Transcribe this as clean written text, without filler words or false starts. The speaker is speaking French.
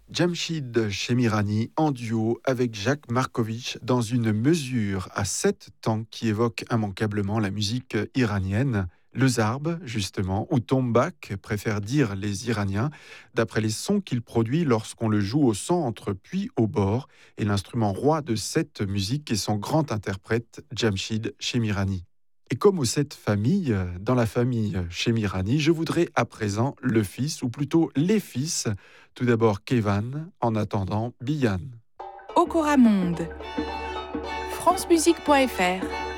Jamshid Chemirani en duo avec Jacques Markovitch dans une mesure à 7 temps qui évoque immanquablement la musique iranienne. Le zarb, justement, ou tombak, préfèrent dire les Iraniens, d'après les sons qu'il produit lorsqu'on le joue au centre puis au bord, et l'instrument roi de cette musique est son grand interprète, Jamshid Chemirani. Et comme aux 7 familles, dans la famille Chemirani, je voudrais à présent le fils, ou plutôt les fils. Tout d'abord Kevan, en attendant Biyan. Okora Monde, francemusique.fr